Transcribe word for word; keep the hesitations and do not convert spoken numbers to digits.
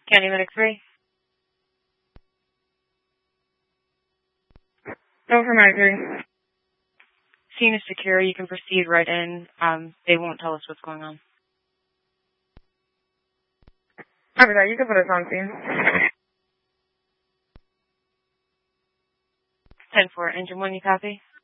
County Medic three. Go for Medic three. Scene is secure. You can proceed right in. Um, they won't tell us what's going on. Copy that. You can put us on scene. ten four. Engine one, you copy?